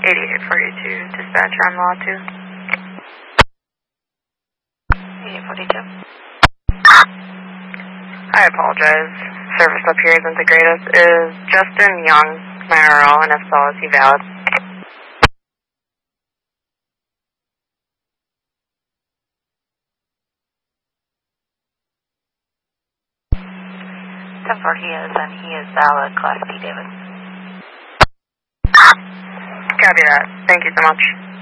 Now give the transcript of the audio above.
8842, dispatch on law 2. 8842. I apologize. Service up here isn't the greatest. Is Justin Young, Mayoral, and his policy valid? He is, and he is valid, Class B, David. Copy that. Thank you so much.